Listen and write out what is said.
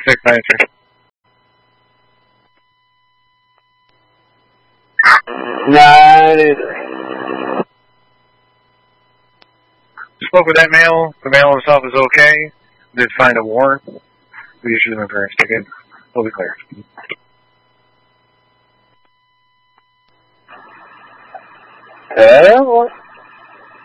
take my answer. Nah, it is. Spoke with that male. The male himself is okay. Did find a warrant. We issued him a parents ticket. He'll be clear. What?